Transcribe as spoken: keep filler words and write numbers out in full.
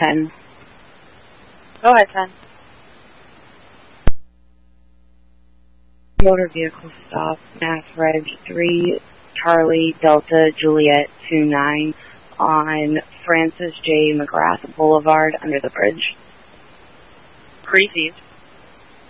ten. Go ahead, ten. Motor vehicle stop, Mass Reg three, Charlie Delta Juliet two nine on Francis J. McGrath Boulevard under the bridge. Received.